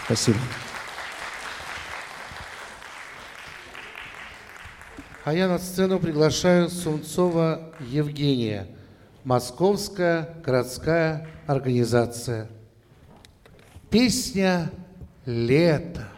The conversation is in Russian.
Спасибо. А я на сцену приглашаю Сунцова Евгения, Московская городская организация. Песня «Лето».